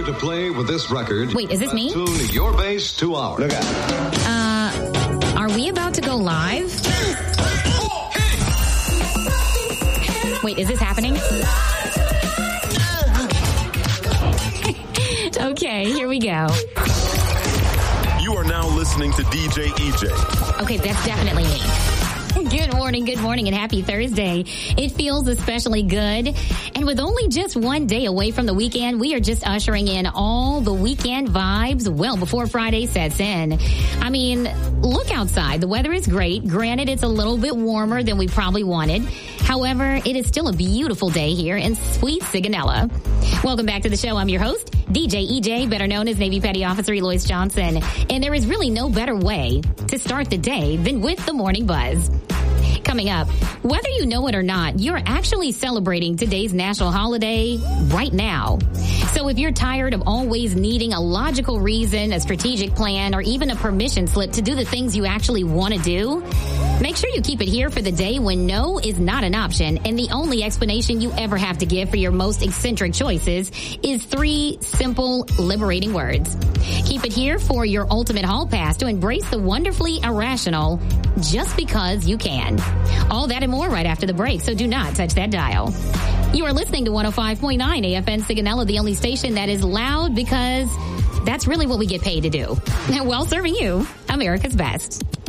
Pressure to play with this record. Wait, is this me? Tune your bass to ours. Look out. Are we about to go live? Wait, is this happening? Okay, here we go. You are now listening to DJ EJ. Okay, that's definitely me. Good morning, and happy Thursday. It feels especially good. And with only just one day away from the weekend, we are just ushering in all the weekend vibes well before Friday sets in. I mean, look outside. The weather is great. Granted, it's a little bit warmer than we probably wanted. However, it is still a beautiful day here in sweet Sigonella. Welcome back to the show. I'm your host, DJ EJ, better known as Navy Petty Officer Eloise Johnson. And there is really no better way to start the day than with the Morning Buzz. Coming up, whether you know it or not, you're actually celebrating today's national holiday right now. So if you're tired of always needing a logical reason, a strategic plan, or even a permission slip to do the things you actually want to do, make sure you keep it here for the day when no is not an option and the only explanation you ever have to give for your most eccentric choices is 3 simple, liberating words. Keep it here for your ultimate hall pass to embrace the wonderfully irrational just because you can. All that and more right after the break, so do not touch that dial. You are listening to 105.9 AFN Sigonella, the only station that is loud because that's really what we get paid to do. While serving you America's best.